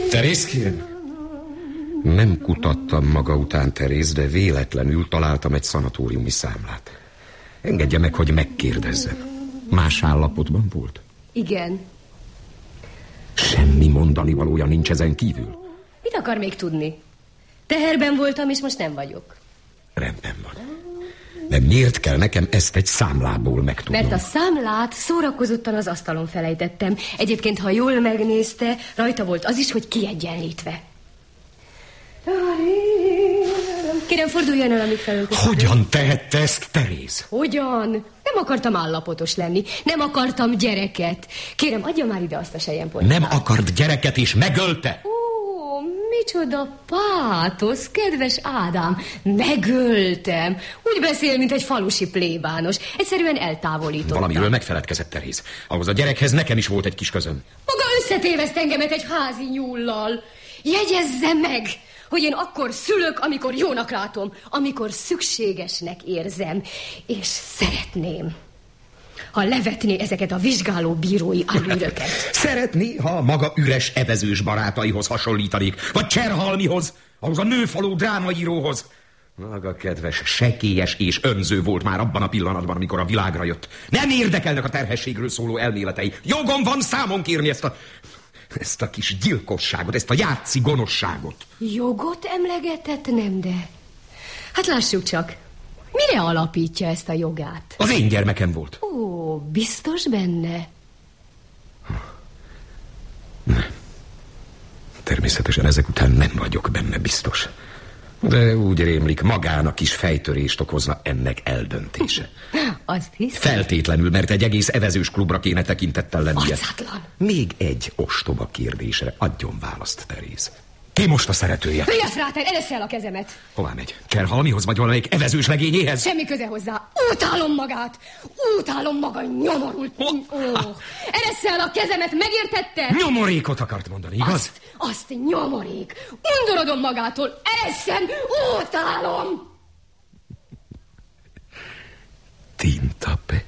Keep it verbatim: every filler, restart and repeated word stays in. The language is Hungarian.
Teréz, kérem? Nem kutattam maga után, Teréz, de véletlenül találtam egy szanatóriumi számlát. Engedje meg, hogy megkérdezzem. Más állapotban volt? Igen. Semmi mondani valója nincs ezen kívül? Mit akar még tudni? Teherben voltam, és most nem vagyok. Rendben van. De miért kell nekem ezt egy számlából megtudnom? Mert a számlát szórakozottan az asztalon felejtettem. Egyébként, ha jól megnézte, rajta volt az is, hogy kiegyenlítve. Kérem, forduljon el, amíg felöltözöm. Hogyan tehette ezt, Teréz? Hogyan? Nem akartam állapotos lenni. Nem akartam gyereket. Kérem, adja már ide azt a selyempontyát. Nem akart gyereket, és megölte? Ó, micsoda pátosz, kedves Ádám. Megöltem. Úgy beszél, mint egy falusi plébános. Egyszerűen eltávolítottam. Valamiről megfeledkezett, Teréz. Ahhoz a gyerekhez nekem is volt egy kis közöm. Maga összetéveszt engemet egy házi nyúllal. Jegyezze meg, hogy én akkor szülök, amikor jónak látom, amikor szükségesnek érzem, és szeretném, ha levetné ezeket a vizsgáló bírói allűröket. Szeretné, ha maga üres evezős barátaihoz hasonlítanék, vagy Cserhalmihoz, ahhoz a nőfaló drámaíróhoz. Maga kedves, sekélyes és önző volt már abban a pillanatban, amikor a világra jött. Nem érdekelnek a terhességről szóló elméletei. Jogom van számon kérni ezt a... Ezt a kis gyilkosságot, ezt a játszi gonoszságot. Jogot emlegetett, nem de? Hát lássuk csak, mire alapítja ezt a jogát? Az én gyermekem volt. Ó, biztos benne? Nem. Természetesen ezek után nem vagyok benne biztos. De úgy rémlik, magának is fejtörést okozna ennek eldöntése. Azt hiszem. Feltétlenül, mert egy egész evezős klubra kéne tekintettel lennie. Arcátlan. Még egy ostoba kérdésre adjon választ, Teréz. Ki most a szeretője? Vigyázz rá, te, elesz el a kezemet. Hová megy? Cserhalmihoz vagy valamelyik evezős legényéhez? Semmi köze hozzá. Utálom magát. Utálom maga nyomorult. Oh. Oh. Elesz el a kezemet, megértette? Nyomorékot akart mondani, igaz? Azt, azt nyomorék. Undorodom magától. Eleszem. Utálom. Tintape.